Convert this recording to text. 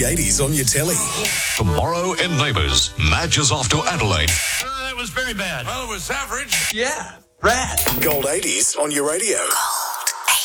the 80s on your telly. Tomorrow in Neighbours, Madge is off to Adelaide. That was very bad. Well, it was average. Yeah, rad. Gold 80s on your radio.